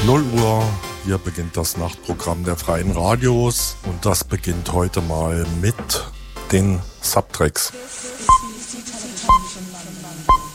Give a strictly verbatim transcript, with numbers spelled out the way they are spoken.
null Uhr, hier beginnt das Nachtprogramm der Freien Radios und das beginnt heute mal mit den Subtracks.